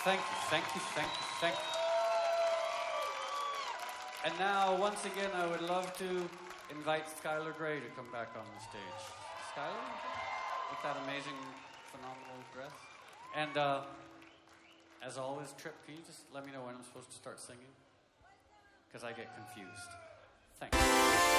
Thank you, thank you, thank you, thank you. And now, once again, I would love to invite Skylar Grey to come back on the stage. Skylar, with that amazing, phenomenal dress. And as always, Trip, can you just let me know when I'm supposed to start singing? Because I get confused. Thanks.